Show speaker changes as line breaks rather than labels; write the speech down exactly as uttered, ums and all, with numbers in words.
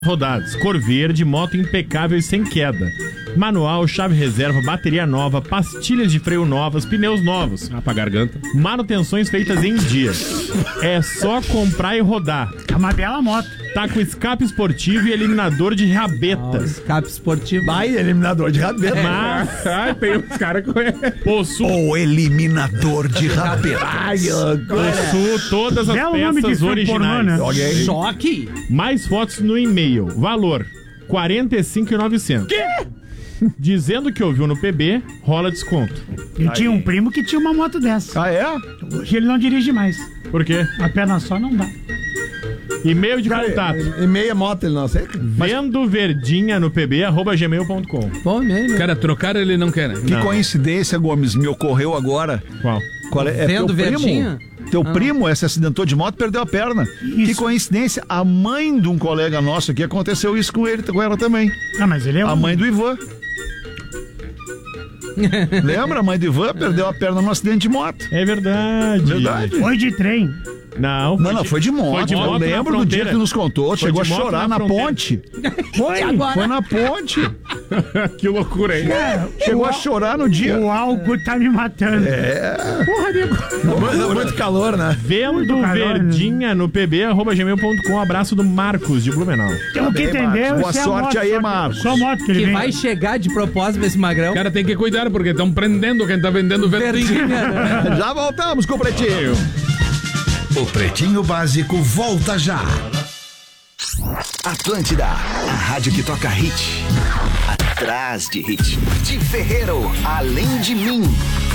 rodadas, cor verde, moto impecável e sem queda. Manual, chave reserva, bateria nova, pastilhas de freio novas, pneus novos.
Ah, pra garganta.
Manutenções feitas em dia. É só comprar e rodar.
É uma bela moto.
Tá com escape esportivo e eliminador de rabeta.
Oh, escape esportivo.
Vai, eliminador de rabeta.
Mas
Ah, tem uns caras com...
possui,
O eliminador de rabeta. Ai,
possui todas as
Belo nome de
peças
filme
originais.
pornô, né?
Choque.
Mais fotos no e-mail. Valor: quarenta e cinco reais e novecentos. Quê? Dizendo que ouviu no P B, rola desconto.
Eu tinha um primo que tinha uma moto dessa.
Ah, é?
Hoje ele não dirige mais.
Por quê?
A perna só não dá.
E-mail de contato.
E meia moto ele não aceita?
Vendo verdinha no pb, arroba gmail ponto com.
Bom mesmo.
Cara, trocar ele não quer, né?
Que coincidência, Gomes, me ocorreu agora.
Qual?
Qual é? É
Vendo
teu
verdinha?
primo? Teu primo é, se acidentou de moto, perdeu a perna. Que coincidência, a mãe de um colega nosso aqui, aconteceu isso com ele, com ela também.
Ah, mas ele é
A
um...
mãe do Ivan. Lembra? A mãe do Ivan perdeu a perna num acidente de moto.
É verdade.
Verdade.
Foi de trem.
Não,
Não, não, foi de moto.
Foi de
Eu
moto na
lembro do dia
fronteira.
que nos contou.
Foi
Chegou a
de moto
chorar
na
na,
fronteira.
ponte.
Foi.
Agora.
Foi na ponte.
Que loucura, hein?
Chegou a chorar no dia.
O álcool tá me matando.
É.
Porra, nego.
Muito calor, né?
Vendo
Muito calor,
verdinha no pb, arroba gmail ponto com. Abraço do Marcos, de Blumenau.
Tem que entender.
Boa
se é
sorte
moto,
aí,
só que-
Marcos.
Só moto que ele
Que
vem.
vai chegar de propósito esse magrão.
O cara tem que cuidar, porque estão prendendo quem tá vendendo verdinho.
Verdinha, né?
Já voltamos com o Pretinho.
O Pretinho Básico volta já. Atlântida, a rádio que toca hit. Atrás de hit. De Ferreiro, além de mim.